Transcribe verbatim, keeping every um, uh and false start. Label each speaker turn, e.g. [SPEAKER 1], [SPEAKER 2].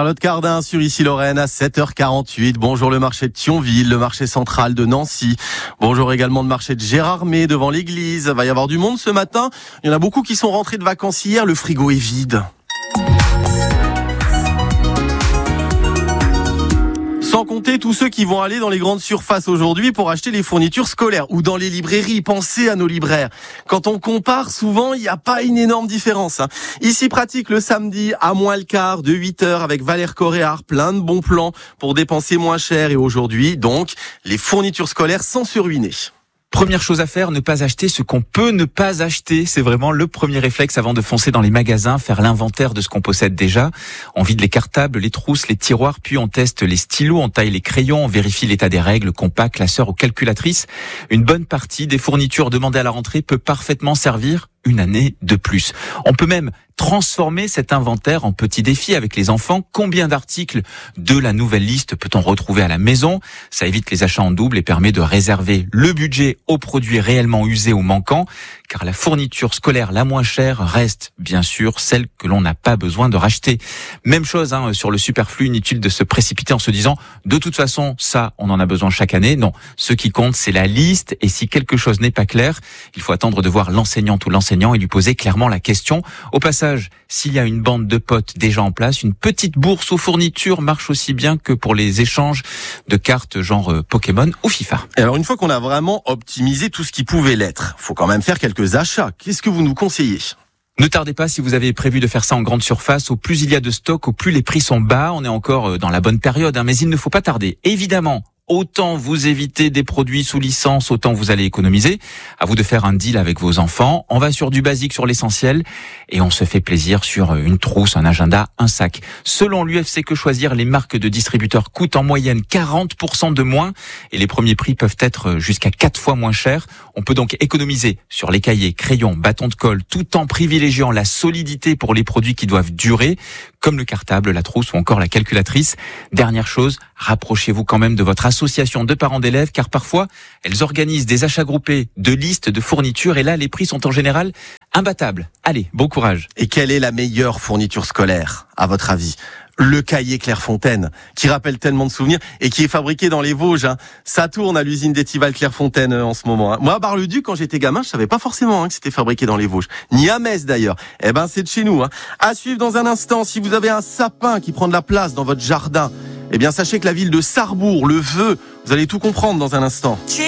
[SPEAKER 1] Charlotte Cardin sur Ici Lorraine à sept heures quarante-huit. Bonjour le marché de Thionville, le marché central de Nancy. Bonjour également le marché de Gérardmer devant l'église. Va y avoir du monde ce matin. Il y en a beaucoup qui sont rentrés de vacances hier. Le frigo est vide. Sans compter tous ceux qui vont aller dans les grandes surfaces aujourd'hui pour acheter les fournitures scolaires ou dans les librairies. Pensez à nos libraires. Quand on compare, souvent, il n'y a pas une énorme différence. Hein. Ici, pratique le samedi à moins le quart de huit heures avec Valère Coréard. Plein de bons plans pour dépenser moins cher. Et aujourd'hui, donc, les fournitures scolaires sans se ruiner.
[SPEAKER 2] Première chose à faire, ne pas acheter ce qu'on peut ne pas acheter. C'est vraiment le premier réflexe avant de foncer dans les magasins, faire l'inventaire de ce qu'on possède déjà. On vide les cartables, les trousses, les tiroirs, puis on teste les stylos, on taille les crayons, on vérifie l'état des règles, compas, classeurs ou calculatrices. Une bonne partie des fournitures demandées à la rentrée peut parfaitement servir une année de plus. On peut même transformer cet inventaire en petit défi avec les enfants. Combien d'articles de la nouvelle liste peut-on retrouver à la maison ? Ça évite les achats en double et permet de réserver le budget aux produits réellement usés ou manquants, car la fourniture scolaire la moins chère reste bien sûr celle que l'on n'a pas besoin de racheter. Même chose hein, sur le superflu, inutile de se précipiter en se disant de toute façon ça on en a besoin chaque année. Non, ce qui compte c'est la liste, et si quelque chose n'est pas clair, il faut attendre de voir l'enseignante ou l'enseignant et lui poser clairement la question. Au passage, s'il y a une bande de potes déjà en place, une petite bourse aux fournitures marche aussi bien que pour les échanges de cartes genre Pokémon ou FIFA.
[SPEAKER 1] Et alors une fois qu'on a vraiment optimisé tout ce qui pouvait l'être, faut quand même faire quelques achats. Qu'est-ce que vous nous conseillez ?
[SPEAKER 2] Ne tardez pas si vous avez prévu de faire ça en grande surface. Au plus il y a de stock, au plus les prix sont bas. On est encore dans la bonne période, hein, mais il ne faut pas tarder. Évidemment, autant vous évitez des produits sous licence, autant vous allez économiser. À vous de faire un deal avec vos enfants. On va sur du basique, sur l'essentiel, et on se fait plaisir sur une trousse, un agenda, un sac. Selon l'U F C Que Choisir, les marques de distributeurs coûtent en moyenne quarante pour cent de moins, et les premiers prix peuvent être jusqu'à quatre fois moins chers. On peut donc économiser sur les cahiers, crayons, bâtons de colle, tout en privilégiant la solidité pour les produits qui doivent durer, comme le cartable, la trousse ou encore la calculatrice. Dernière chose, rapprochez-vous quand même de votre association de parents d'élèves, car parfois, elles organisent des achats groupés de listes de fournitures, et là, les prix sont en général imbattables. Allez, bon courage.
[SPEAKER 1] Et quelle est la meilleure fourniture scolaire, à votre avis ? Le cahier Clairefontaine, qui rappelle tellement de souvenirs et qui est fabriqué dans les Vosges. Hein. Ça tourne à l'usine d'Étival Clairefontaine euh, en ce moment. Hein. Moi, à Bar-le-Duc, quand j'étais gamin, je savais pas forcément hein, que c'était fabriqué dans les Vosges. Ni à Metz d'ailleurs. Eh ben, c'est de chez nous. Hein. À suivre dans un instant, si vous avez un sapin qui prend de la place dans votre jardin, eh bien, sachez que la ville de Sarrebourg le veut. Vous allez tout comprendre dans un instant.